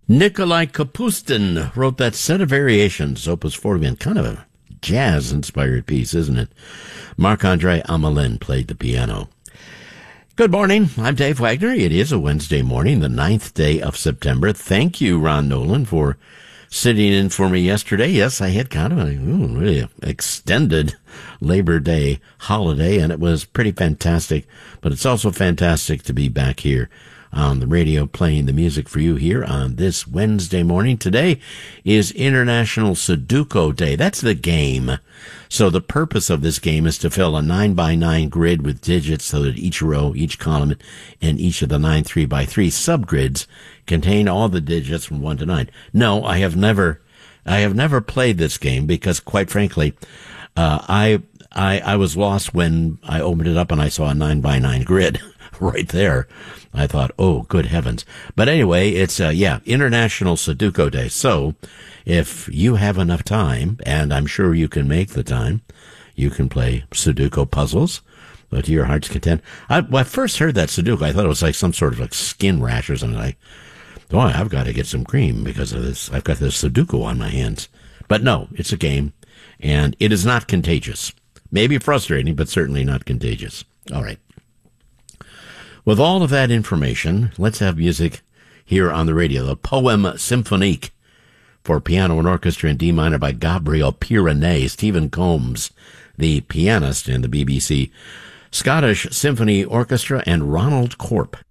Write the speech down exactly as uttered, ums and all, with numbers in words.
Nikolai Kapustin wrote that set of variations, Opus forty-one, kind of a jazz-inspired piece, isn't it? Marc-Andre Amelin played the piano. Good morning. I'm Dave Wagner. It is a Wednesday morning, the ninth day of September. Thank you, Ron Nolan, for sitting in for me yesterday. Yes, I had kind of a ooh, really extended Labor Day holiday, and it was pretty fantastic. But it's also fantastic to be back here on the radio playing the music for you here on this Wednesday morning. Today is International Sudoku Day. That's the game. So the purpose of this game is to fill a nine by nine grid with digits so that each row, each column, and each of the nine three by three subgrids contain all the digits from one to nine. No, I have never, I have never played this game because, quite frankly, uh, I, I, I was lost when I opened it up and I saw a nine by nine grid right there. I thought, oh, good heavens. But anyway, it's, uh, yeah, International Sudoku Day. So if you have enough time, and I'm sure you can make the time, you can play Sudoku puzzles uh, to your heart's content. I, when I first heard that Sudoku, I thought it was like some sort of like skin rash or something. Like, oh, I've got to get some cream because of this. I've got this Sudoku on my hands. But no, it's a game, and it is not contagious. Maybe frustrating, but certainly not contagious. All right. With all of that information, let's have music here on the radio. The Poème Symphonique for piano and orchestra in D minor by Gabriel Pyrénées. Stephen Combs, the pianist in the B B C Scottish Symphony Orchestra, and Ronald Corp